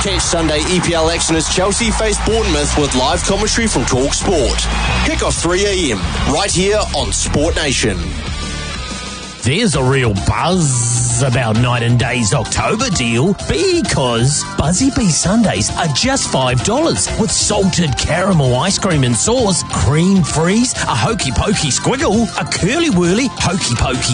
Catch Sunday EPL action as Chelsea face Bournemouth with live commentary from Talk Sport. Kick off 3 a.m. right here on Sport Nation. There's a real buzz about Night and Day's October deal because Buzzy Bee Sundays are just $5 with salted caramel ice cream and sauce, cream freeze, a hokey pokey squiggle, a curly whirly hokey pokey